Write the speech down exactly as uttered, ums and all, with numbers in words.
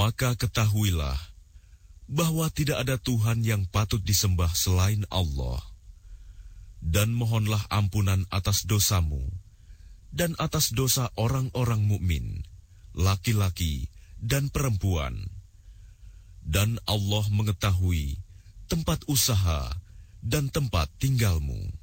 Maka ketahuilah bahwa tidak ada Tuhan yang patut disembah selain Allah. Dan mohonlah ampunan atas dosamu dan atas dosa orang-orang mukmin, laki-laki dan perempuan. Dan Allah mengetahui tempat usaha dan tempat tinggalmu.